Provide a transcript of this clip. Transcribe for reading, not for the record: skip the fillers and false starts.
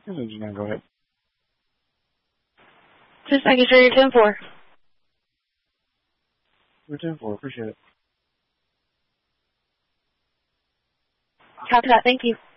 Engine 9, go ahead. Just making sure you're 10-4. We're 10-4, appreciate it. Copy that, thank you.